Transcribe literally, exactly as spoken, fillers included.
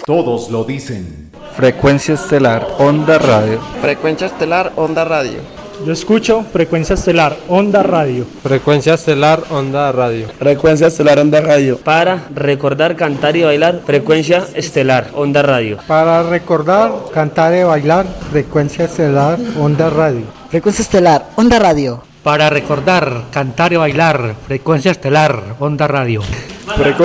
Todos lo dicen. Frecuencia estelar, Onda Radio. Frecuencia estelar, Onda Radio. Yo escucho Frecuencia estelar, Onda Radio. Frecuencia estelar, Onda Radio. Frecuencia estelar, Onda Radio. Para recordar, cantar y bailar, Frecuencia estelar, Onda Radio. Para recordar, cantar y bailar, Frecuencia estelar, Onda Radio. Frecuencia estelar, Onda Radio. Para recordar, cantar y bailar, Frecuencia estelar, Onda Radio. Frecu-